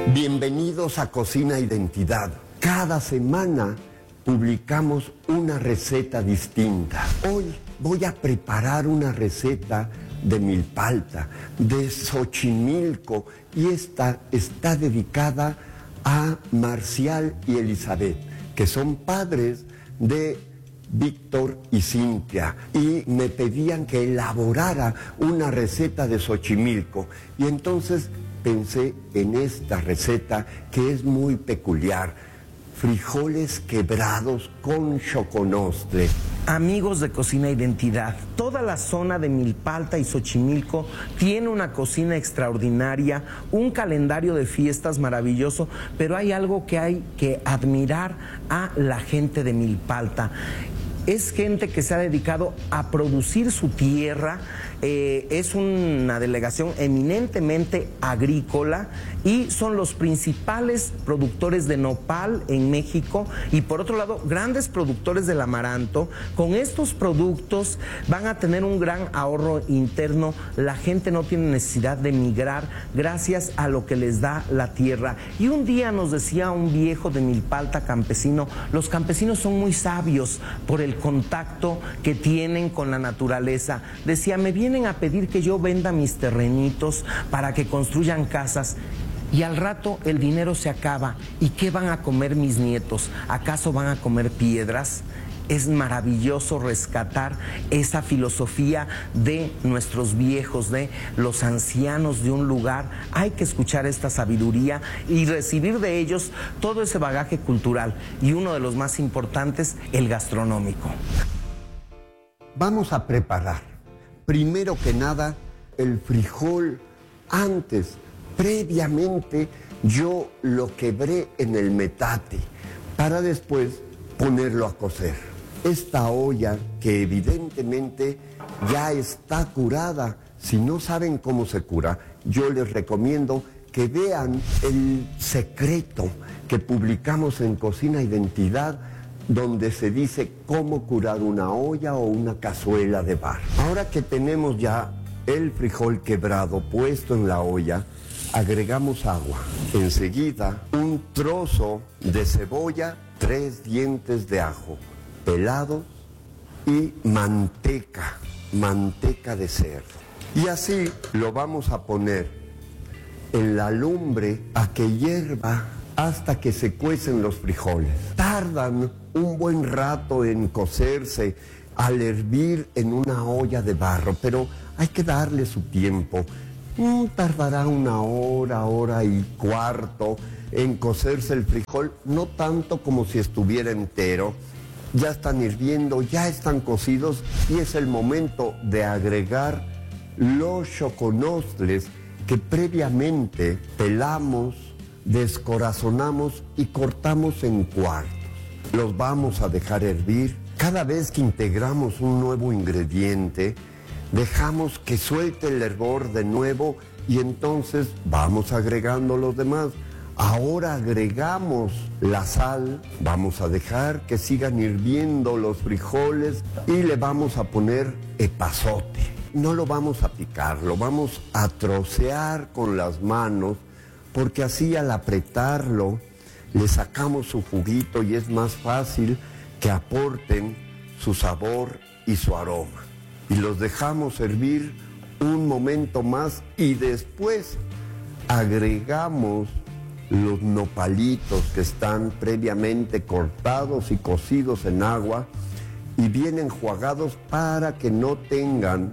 Bienvenidos a Cocina Identidad. Cada semana publicamos una receta distinta. Hoy voy a preparar una receta de milpalta, de Xochimilco, y esta está dedicada a Marcial y Elizabeth, que son padres de Víctor y Cintia, y me pedían que elaborara una receta de Xochimilco, y entonces pensé en esta receta que es muy peculiar: frijoles quebrados con choconostle. Amigos de Cocina Identidad, toda la zona de Milpalta y Xochimilco tiene una cocina extraordinaria, un calendario de fiestas maravilloso, pero hay algo que hay que admirar a la gente de Milpalta. Es gente que se ha dedicado a producir su tierra, es una delegación eminentemente agrícola y son los principales productores de nopal en México, y por otro lado, grandes productores del amaranto. Con estos productos van a tener un gran ahorro interno, la gente no tiene necesidad de migrar gracias a lo que les da la tierra. Y un día nos decía un viejo de Milpalta, campesino: los campesinos son muy sabios por el contacto que tienen con la naturaleza. Decía: me vienen a pedir que yo venda mis terrenitos para que construyan casas, y al rato el dinero se acaba. ¿Y qué van a comer mis nietos? ¿Acaso van a comer piedras? Es maravilloso rescatar esa filosofía de nuestros viejos, de los ancianos de un lugar. Hay que escuchar esta sabiduría y recibir de ellos todo ese bagaje cultural, y uno de los más importantes, el gastronómico. Vamos a preparar, primero que nada, el frijol. Previamente, yo lo quebré en el metate para después ponerlo a cocer. Esta olla, que evidentemente ya está curada, si no saben cómo se cura, yo les recomiendo que vean el secreto que publicamos en Cocina Identidad, donde se dice cómo curar una olla o una cazuela de barro. Ahora que tenemos ya el frijol quebrado puesto en la olla, agregamos agua. Enseguida, un trozo de cebolla, 3 dientes de ajo pelados y manteca de cerdo. Y así lo vamos a poner en la lumbre a que hierva hasta que se cuecen los frijoles. Tardan un buen rato en cocerse al hervir en una olla de barro, pero hay que darle su tiempo. Tardará 1 hora, 1 hora y cuarto en cocerse el frijol, no tanto como si estuviera entero. Ya están hirviendo, ya están cocidos, y es el momento de agregar los choconostles que previamente pelamos, descorazonamos y cortamos en cuartos. Los vamos a dejar hervir. Cada vez que integramos un nuevo ingrediente, dejamos que suelte el hervor de nuevo, y entonces vamos agregando los demás. Ahora agregamos la sal, vamos a dejar que sigan hirviendo los frijoles y le vamos a poner epazote. No lo vamos a picar, lo vamos a trocear con las manos, porque así al apretarlo le sacamos su juguito y es más fácil que aporten su sabor y su aroma. Y los dejamos hervir un momento más, y después agregamos los nopalitos que están previamente cortados y cocidos en agua y bien enjuagados para que no tengan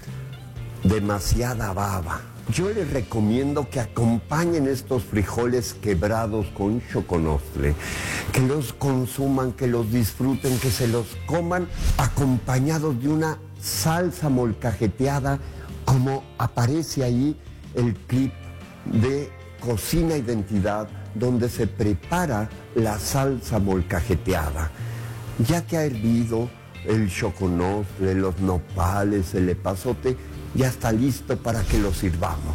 demasiada baba. Yo les recomiendo que acompañen estos frijoles quebrados con choconostle, que los consuman, que los disfruten, que se los coman acompañados de una salsa molcajeteada, como aparece ahí el clip de Cocina Identidad, donde se prepara la salsa molcajeteada. Ya que ha hervido el choconostle, los nopales, el epazote, ya está listo para que lo sirvamos.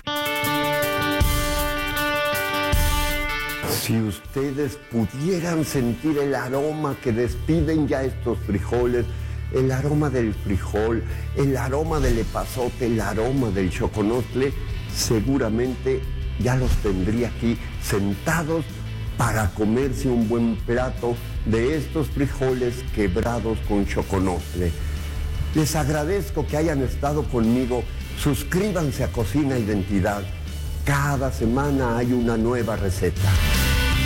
Si ustedes pudieran sentir el aroma que despiden ya estos frijoles, el aroma del frijol, el aroma del epazote, el aroma del choconostle, seguramente ya los tendría aquí sentados para comerse un buen plato de estos frijoles quebrados con choconostle. Les agradezco que hayan estado conmigo. Suscríbanse a Cocina Identidad. Cada semana hay una nueva receta.